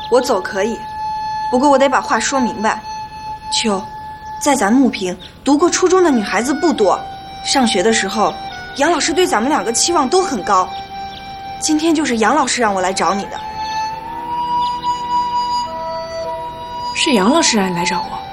我走可以，不过我得把话说明白。秋，在咱木坪读过初中的女孩子不多，上学的时候，杨老师对咱们两个期望都很高。今天就是杨老师让我来找你的。 是杨老师让你来找我？